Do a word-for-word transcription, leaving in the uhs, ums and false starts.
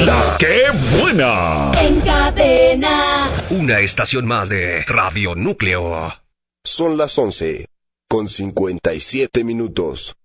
¡La que buena! En Cadena. Una estación más de Radio Núcleo. Son las once, con cincuenta y siete minutos.